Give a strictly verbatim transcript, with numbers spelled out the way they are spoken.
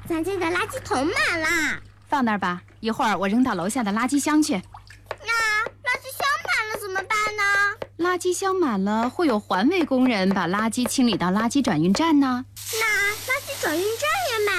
咱家的垃圾桶满了。 放那儿吧，一会儿我扔到楼下的垃圾箱去。 那垃圾箱满了怎么办呢？ 垃圾箱满了，会有环卫工人把垃圾清理到垃圾转运站呢。 那垃圾转运站